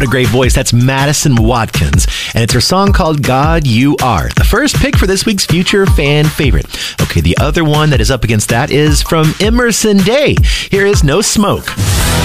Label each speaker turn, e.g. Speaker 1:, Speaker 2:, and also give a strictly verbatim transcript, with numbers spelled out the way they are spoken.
Speaker 1: What a great voice. That's Madison Watkins. And it's her song called God You Are. The first pick for this week's Future Fan Favorite. Okay, the other one that is up against that is from Emerson Day. Here is No Smoke.